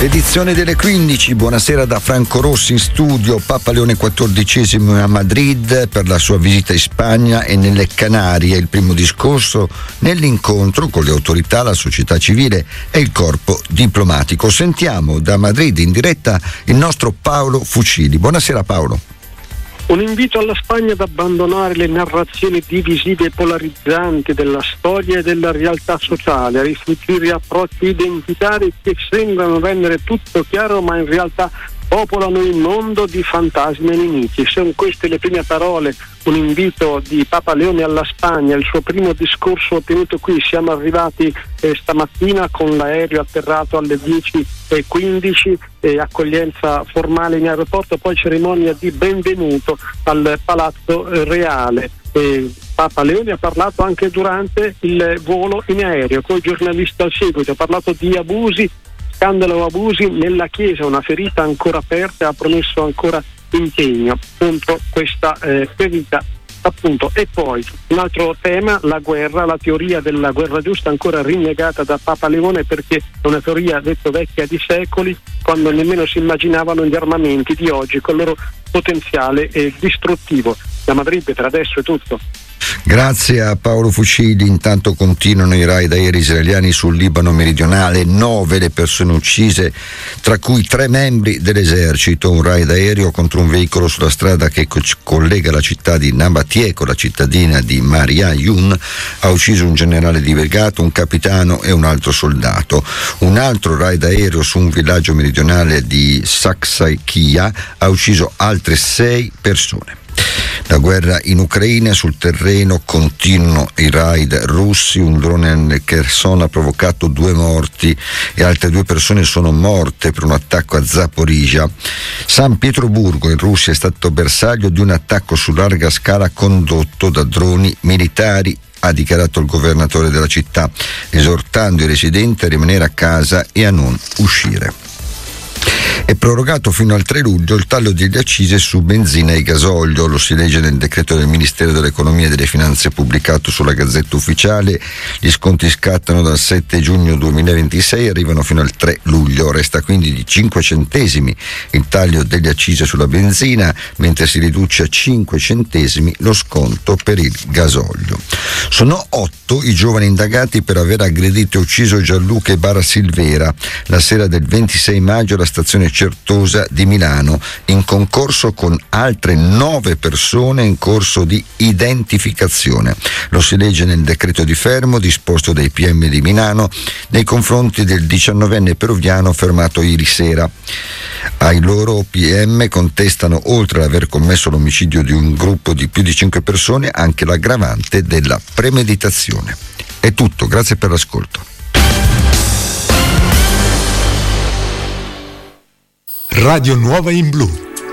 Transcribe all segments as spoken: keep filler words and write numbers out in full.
Edizione delle quindici, buonasera da Franco Rossi in studio. Papa Leone quattordicesimo a Madrid per la sua visita in Spagna e nelle Canarie. Il primo discorso nell'incontro con le autorità, la società civile e il corpo diplomatico. Sentiamo da Madrid in diretta il nostro Paolo Fucili. Buonasera Paolo. Un invito alla Spagna ad abbandonare le narrazioni divisive e polarizzanti della storia e della realtà sociale, a rifuggire approcci identitari che sembrano rendere tutto chiaro ma in realtà popolano il mondo di fantasmi e nemici. Sono queste le prime parole, un invito di Papa Leone alla Spagna, il suo primo discorso tenuto qui. Siamo arrivati eh, stamattina con l'aereo atterrato alle dieci e quindici, eh, accoglienza formale in aeroporto, poi cerimonia di benvenuto al Palazzo eh, Reale. Eh, Papa Leone ha parlato anche durante il volo in aereo, con i giornalisti al seguito, ha parlato di abusi, scandalo abusi nella Chiesa, una ferita ancora aperta, ha promesso ancora impegno contro questa eh, ferita appunto. E poi un altro tema, la guerra, la teoria della guerra giusta ancora rinnegata da Papa Leone, perché è una teoria detto vecchia di secoli, quando nemmeno si immaginavano gli armamenti di oggi con il loro potenziale eh, distruttivo. Da Madrid per adesso è tutto. Grazie a Paolo Fucili. Intanto continuano i raid aerei israeliani sul Libano meridionale, nove le persone uccise, tra cui tre membri dell'esercito. Un raid aereo contro un veicolo sulla strada che co- collega la città di Nabatie con la cittadina di Maria Yun ha ucciso un generale di brigata, un capitano e un altro soldato. Un altro raid aereo su un villaggio meridionale di Saksaikia ha ucciso altre sei persone. La guerra in Ucraina, sul terreno continuano i raid russi. Un drone nel Kherson ha provocato due morti e altre due persone sono morte per un attacco a Zaporizhia. San Pietroburgo in Russia è stato bersaglio di un attacco su larga scala condotto da droni militari, ha dichiarato il governatore della città, esortando i residenti a rimanere a casa e a non uscire. È prorogato fino al tre luglio il taglio delle accise su benzina e gasolio, lo si legge nel decreto del Ministero dell'Economia e delle Finanze pubblicato sulla Gazzetta Ufficiale. Gli sconti scattano dal sette giugno duemilaventisei e arrivano fino al tre luglio. Resta quindi di cinque centesimi il taglio delle accise sulla benzina, mentre si riduce a cinque centesimi lo sconto per il gasolio. Sono otto i giovani indagati per aver aggredito e ucciso Gianluca Ibarra Silvera la sera del ventisei maggio alla stazione Certosa di Milano, in concorso con altre nove persone in corso di identificazione. Lo si legge nel decreto di fermo disposto dai P M di Milano nei confronti del diciannovenne peruviano fermato ieri sera. Ai loro P M contestano, oltre ad aver commesso l'omicidio di un gruppo di più di cinque persone, anche l'aggravante della premeditazione. È tutto, grazie per l'ascolto. Radio Nuova in Blu.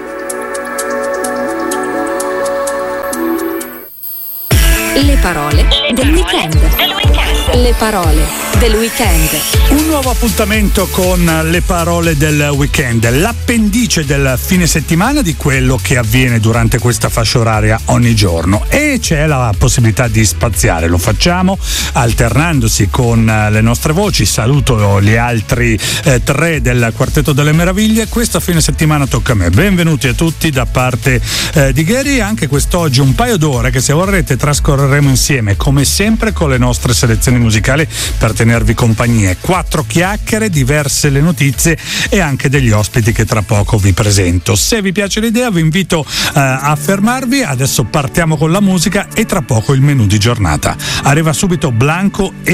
Le parole del weekend. Le parole del weekend. Un nuovo appuntamento con le parole del weekend, l'appendice del fine settimana di quello che avviene durante questa fascia oraria ogni giorno, e c'è la possibilità di spaziare. Lo facciamo alternandosi con le nostre voci. Saluto gli altri eh, tre del Quartetto delle Meraviglie. Questo fine settimana tocca a me. Benvenuti a tutti da parte eh, di Gary. Anche quest'oggi un paio d'ore che, se vorrete, trascorreremo insieme come sempre con le nostre selezioni musicali per tenervi compagnia. Quattro chiacchiere, diverse le notizie e anche degli ospiti che tra poco vi presento. Se vi piace l'idea vi invito eh, a fermarvi. Adesso partiamo con la musica e tra poco il menù di giornata. Arriva subito Blanco e